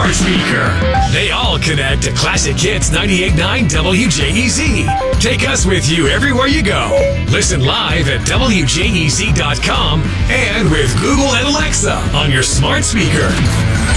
smart speaker. They all connect to Classic Hits 98.9 WJEZ. Take us with you everywhere you go. Listen live at WJEZ.com and with Google and Alexa on your smart speaker.